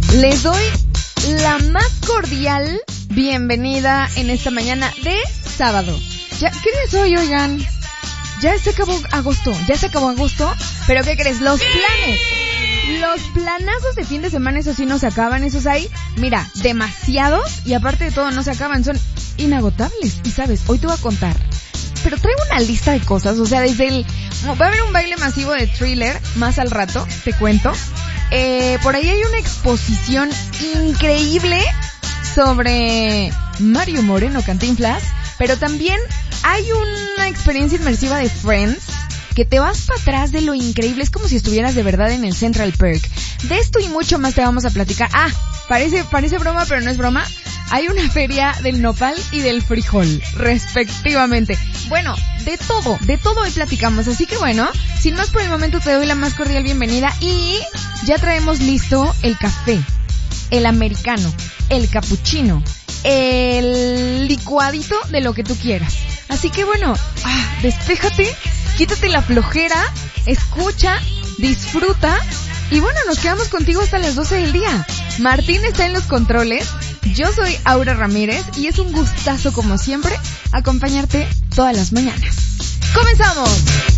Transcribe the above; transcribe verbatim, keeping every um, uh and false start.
Les doy la más cordial bienvenida en esta mañana de sábado. Ya, ¿qué día es hoy, oigan? Ya se acabó agosto, ya se acabó agosto, pero ¿qué crees? Los planes, los planazos de fin de semana, esos sí no se acaban, esos hay, mira, demasiados, y aparte de todo no se acaban, son inagotables. Y sabes, hoy te voy a contar, pero traigo una lista de cosas, o sea, desde el... Va a haber un baile masivo de Thriller más al rato, te cuento. Eh, por ahí hay una exposición increíble sobre Mario Moreno Cantinflas, pero también hay una experiencia inmersiva de Friends que te vas para atrás de lo increíble, es como si estuvieras de verdad en el Central Park. De esto y mucho más te vamos a platicar. Ah, parece, parece broma, pero no es broma. Hay una feria del nopal y del frijol, respectivamente. Bueno, de todo, de todo hoy platicamos. Así que bueno, sin más por el momento te doy la más cordial bienvenida y ya traemos listo el café, el americano, el cappuccino, el licuadito de lo que tú quieras. Así que bueno, ah, despéjate, quítate la flojera, escucha, disfruta y bueno, nos quedamos contigo hasta las doce del día. Martín está en los controles, yo soy Aura Ramírez y es un gustazo como siempre acompañarte todas las mañanas. ¡Comenzamos!